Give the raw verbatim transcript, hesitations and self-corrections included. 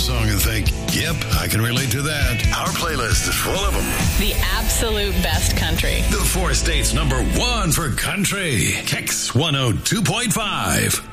song and think, yep, I can relate to that. Our playlist is full of them. The absolute best country. The four states number one for country. Kicks one oh two point five.